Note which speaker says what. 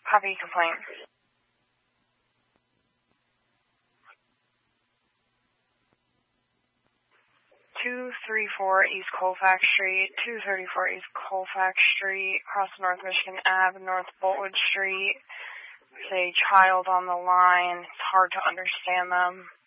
Speaker 1: Copy complaint. 234 East Colfax Street, 234 East Colfax Street, across North Michigan Ave, North Boltwood Street. There's a child on the line. It's hard to understand them.